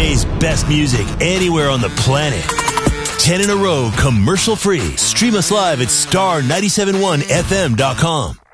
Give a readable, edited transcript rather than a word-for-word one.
USA's best music anywhere on the planet. 10 in a row, commercial free. Stream us live at star971fm.com.